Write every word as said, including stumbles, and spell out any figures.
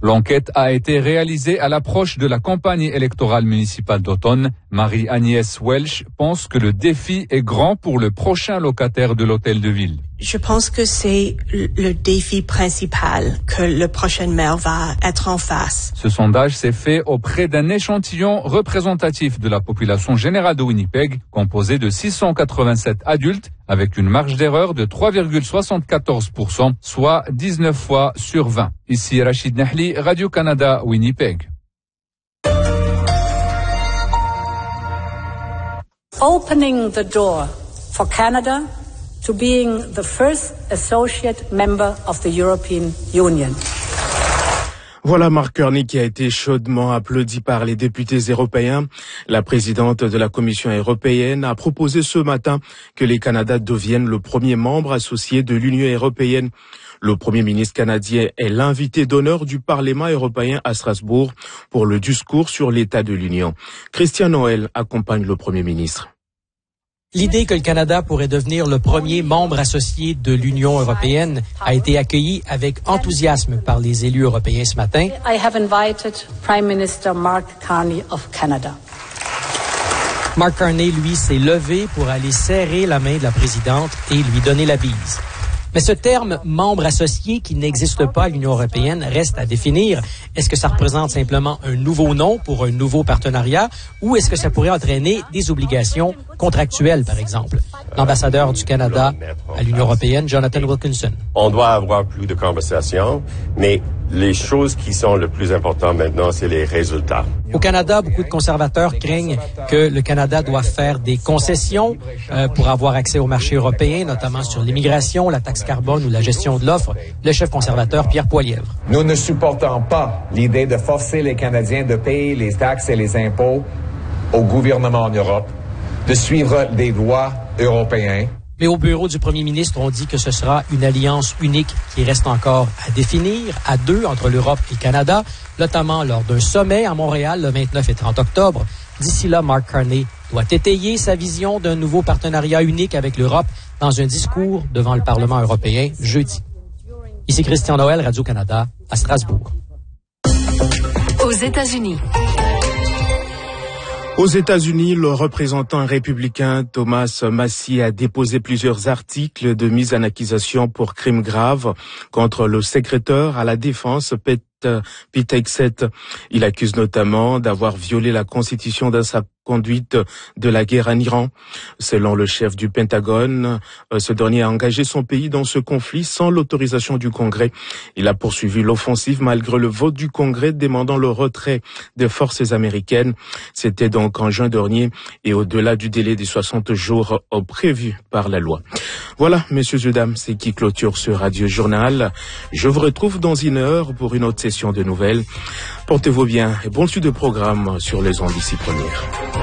L'enquête a été réalisée à l'approche de la campagne électorale municipale d'automne. Marie-Agnès Welch pense que le défi est grand pour le prochain locataire de l'hôtel de ville. Je pense que c'est le défi principal que le prochain maire va être en face. Ce sondage s'est fait auprès d'un échantillon représentatif de la population générale de Winnipeg, composé de six cent quatre-vingt-sept adultes, avec une marge d'erreur de trois virgule soixante-quatorze pour cent, soit dix-neuf fois sur vingt. Ici Rachid Nahli, Radio-Canada, Winnipeg. Opening the door for Canada to being the first associate member of the European Union. Voilà Mark Carney qui a été chaudement applaudi par les députés européens. La présidente de la Commission européenne a proposé ce matin que les Canada deviennent le premier membre associé de l'Union européenne. Le Premier ministre canadien est l'invité d'honneur du Parlement européen à Strasbourg pour le discours sur l'état de l'Union. Christian Noël accompagne le Premier ministre. L'idée que le Canada pourrait devenir le premier membre associé de l'Union européenne a été accueillie avec enthousiasme par les élus européens ce matin. I have invited Prime Minister Mark Carney of Canada. Mark Carney, lui, s'est levé pour aller serrer la main de la présidente et lui donner la bise. Mais ce terme membre associé qui n'existe pas à l'Union européenne reste à définir. Est-ce que ça représente simplement un nouveau nom pour un nouveau partenariat ou est-ce que ça pourrait entraîner des obligations contractuelles, par exemple? L'ambassadeur du Canada à l'Union européenne, Jonathan Wilkinson. On doit avoir plus de conversations, mais les choses qui sont le plus importantes maintenant, c'est les résultats. Au Canada, beaucoup de conservateurs craignent que le Canada doit faire des concessions euh, pour avoir accès au marché européen, notamment sur l'immigration, la taxe carbone ou la gestion de l'offre. Le chef conservateur, Pierre Poilievre. Nous ne supportons pas l'idée de forcer les Canadiens de payer les taxes et les impôts au gouvernement en Europe, de suivre des lois européennes. Mais au bureau du premier ministre, on dit que ce sera une alliance unique qui reste encore à définir, à deux entre l'Europe et le Canada, notamment lors d'un sommet à Montréal le vingt-neuf et trente octobre. D'ici là, Mark Carney doit étayer sa vision d'un nouveau partenariat unique avec l'Europe dans un discours devant le Parlement européen jeudi. Ici Christian Noël, Radio-Canada, à Strasbourg. Aux États-Unis. Aux États-Unis, le représentant républicain Thomas Massie a déposé plusieurs articles de mise en accusation pour crimes graves contre le secrétaire à la Défense, Pete Pete Hegseth. Il accuse notamment d'avoir violé la Constitution dans sa conduite de la guerre en Iran. Selon le chef du Pentagone, ce dernier a engagé son pays dans ce conflit sans l'autorisation du Congrès. Il a poursuivi l'offensive malgré le vote du Congrès demandant le retrait des forces américaines. C'était donc en juin dernier et au-delà du délai des soixante jours prévu par la loi. Voilà, messieurs et dames, c'est qui clôture ce Radio Journal. Je vous retrouve dans une heure pour une autre session de nouvelles. Portez-vous bien et bon suite de programme sur les ondes d'ici première.